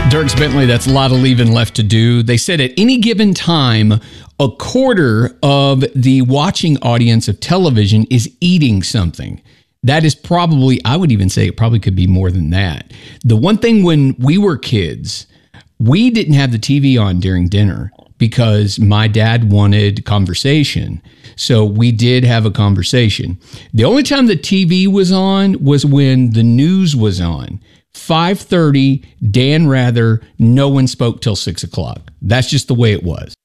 Dierks Bentley, that's a lot of leaving left to do. They said at any given time, a quarter of the watching audience of television is eating something. That is probably, I would even say it probably could be more than that. The one thing when we were kids, we didn't have the TV on during dinner because my dad wanted conversation. So we did have a conversation. The only time the TV was on was when the news was on. 5:30, Dan Rather, no one spoke till 6 o'clock. That's just the way it was.